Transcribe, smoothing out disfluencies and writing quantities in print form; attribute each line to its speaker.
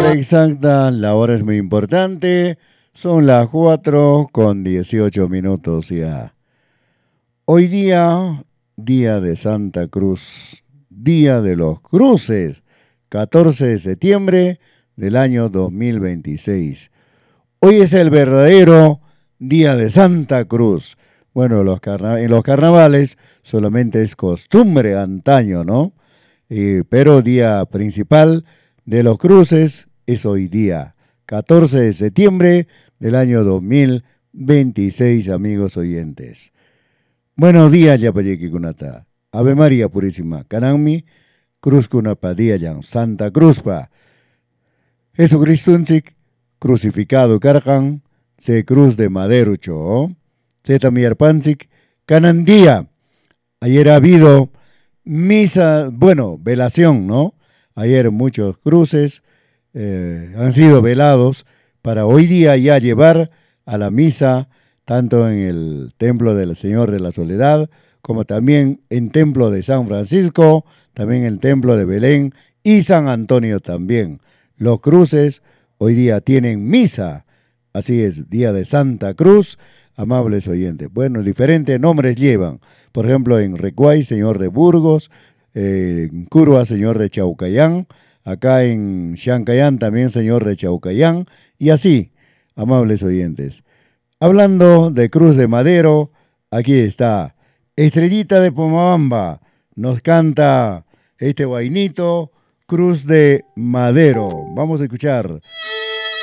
Speaker 1: hora exacta, la hora es muy importante. Son las 4:18 ya. Hoy día, día de Santa Cruz, día de los cruces, 14 de septiembre del año 2026. Hoy es el verdadero día de Santa Cruz. Bueno, en los carnavales solamente es costumbre antaño, ¿no? Pero día principal de los cruces es hoy día, 14 de septiembre del año 2026, amigos oyentes. Buenos días, Yapayeki Kunata. Ave María Purísima, Cananmi, Cruz Kunapadía Yan, Santa Cruzpa. Jesucristo crucificado Carjan, se cruz de madero cho, se tamierpanzik, Canandía. Ayer ha habido misa, bueno, velación, ¿no? Ayer muchos cruces han sido velados para hoy día ya llevar a la misa, tanto en el Templo del Señor de la Soledad, como también en Templo de San Francisco, también el Templo de Belén y San Antonio también. Los cruces hoy día tienen misa, así es, día de Santa Cruz, amables oyentes. Bueno, diferentes nombres llevan. Por ejemplo, en Recuay, Señor de Burgos, en Curua, Señor de Chaucayán, acá en Chancayán también Señor de Chaucayán, y así, amables oyentes. Hablando de Cruz de Madero, aquí está Estrellita de Pomabamba, nos canta este guainito, Cruz de Madero. Vamos a escuchar